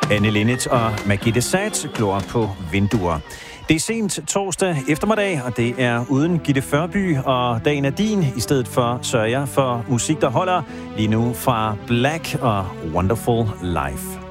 Anne Linnet og Magitte Sats glor på vinduer. Det er sent torsdag eftermiddag, og det er uden Gitte Førby, og dagen er din. I stedet for sørger jeg for musik, der holder lige nu fra Black og Wonderful Life.